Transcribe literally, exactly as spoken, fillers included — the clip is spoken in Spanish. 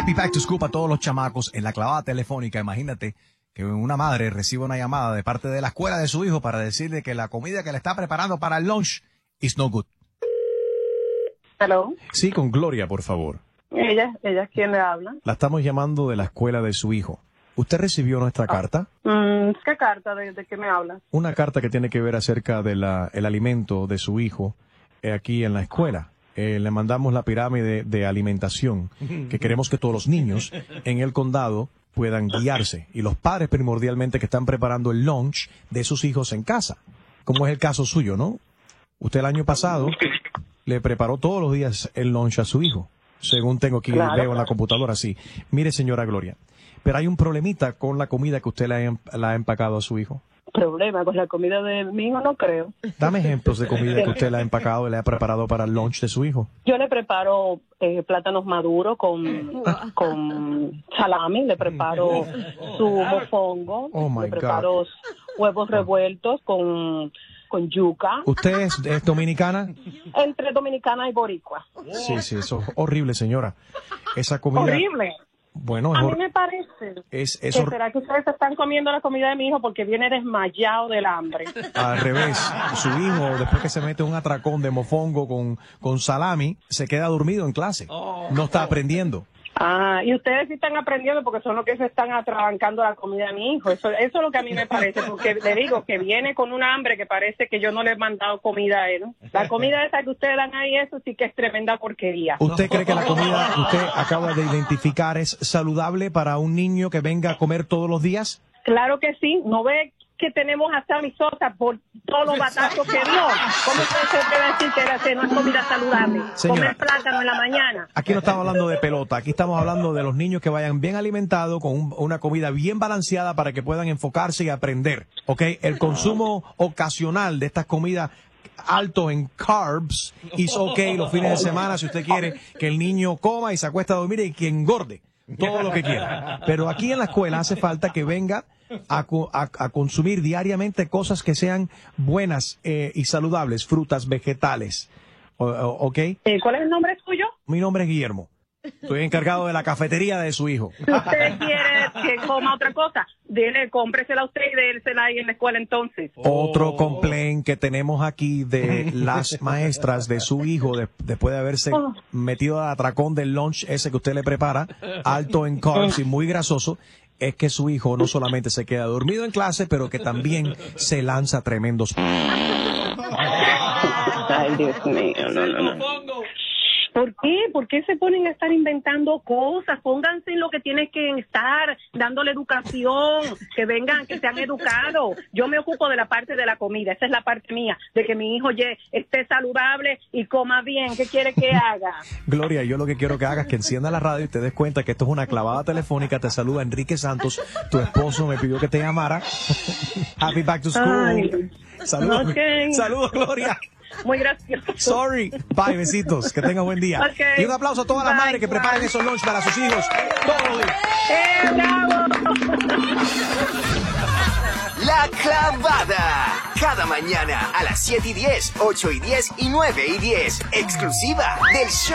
Happy Back to School para todos los chamacos en la clavada telefónica. Imagínate que una madre recibe una llamada de parte de la escuela de su hijo para decirle que la comida que le está preparando para el lunch is no good. Hello. Sí, con Gloria, por favor. Ella, ella es quien le habla. La estamos llamando de la escuela de su hijo. ¿Usted recibió nuestra Ah. carta? Mm, ¿Qué carta? ¿De, de qué me habla? Una carta que tiene que ver acerca del el alimento de su hijo eh, aquí en la escuela. Eh, le mandamos la pirámide de alimentación, que queremos que todos los niños en el condado puedan guiarse. Y los padres primordialmente que están preparando el lunch de sus hijos en casa. Como es el caso suyo, ¿no? Usted el año pasado le preparó todos los días el lunch a su hijo. Según tengo aquí, Claro, veo en la claro. computadora, sí. Mire, señora Gloria, pero hay un problemita con la comida que usted le ha, em- la ha empacado a su hijo. Problema con la comida de mi hijo, no creo. Dame ejemplos de comida que usted le ha empacado y le ha preparado para el lunch de su hijo. Yo le preparo eh, plátanos maduros con, con salami, le preparo su mofongo, Oh, my le preparo huevos revueltos con, con yuca, ¿Usted es, es dominicana? entre dominicana y boricua. Sí, sí, eso es horrible, señora. Esa comida... Horrible. Bueno, es, A mí hor- me parece es, es que hor- será que ustedes están comiendo la comida de mi hijo porque viene desmayado del hambre. al revés. Su hijo, después que se mete un atracón de mofongo con, con salami, se queda dormido en clase. No está aprendiendo. Ah, y ustedes sí están aprendiendo porque son los que se están atrabancando la comida de mi hijo. Eso, eso es lo que a mí me parece, porque le digo que viene con un hambre que parece que yo no le he mandado comida a él. La comida esa que ustedes dan ahí, eso sí que es tremenda porquería. ¿Usted cree que la comida que usted acaba de identificar es saludable para un niño que venga a comer todos los días? Claro que sí, ¿no ve que tenemos a Sammy Sosa por todos los batazos que dio? ¿Cómo usted se puede decir que era- que no es comida saludable? Señora. Comer plátano en la mañana. Aquí no estamos hablando de pelota, aquí estamos hablando de los niños que vayan bien alimentados, con un- una comida bien balanceada para que puedan enfocarse y aprender, ¿ok? El consumo ocasional de estas comidas alto en carbs is ok los fines de semana si usted quiere que el niño coma y se acuesta a dormir y que engorde todo lo que quiera. Pero aquí en la escuela hace falta que venga a, co- a- a consumir diariamente cosas que sean buenas eh, y saludables, frutas, vegetales, o- o- ¿ok? Eh, ¿Cuál es el nombre suyo? Mi nombre es Guillermo. Estoy encargado de la cafetería de su hijo. Si usted quiere que coma otra cosa, dele, cómpresela a usted y désela ahí en la escuela entonces. Otro complaint que tenemos aquí de las maestras de su hijo, de- después de haberse metido al atracón del lunch ese que usted le prepara, alto en carbs y muy grasoso, es que su hijo no solamente se queda dormido en clase, pero que también se lanza tremendos... Ay, Dios mío, no, no, no. ¿Por qué? ¿Por qué se ponen a estar inventando cosas? Pónganse en lo que tienen que estar, dándole educación, que vengan, que sean educados. Yo me ocupo de la parte de la comida, esa es la parte mía, de que mi hijo ye- esté saludable y coma bien. ¿Qué quiere que haga? Gloria, yo lo que quiero que hagas es que encienda la radio y te des cuenta que esto es una clavada telefónica. Te saluda Enrique Santos. Tu esposo me pidió que te llamara. Happy back to school. Ay. Saludos, Ok. saludos, Gloria. Muy gracioso. Sorry. Bye, besitos. Que tenga buen día. Ok. Y un aplauso a todas las Bye, madres que bye. preparan esos lunch para sus hijos todos los días. ¡Eh, bravo! La Clavada. Cada mañana a las siete y diez, ocho y diez y nueve y diez. Exclusiva del show.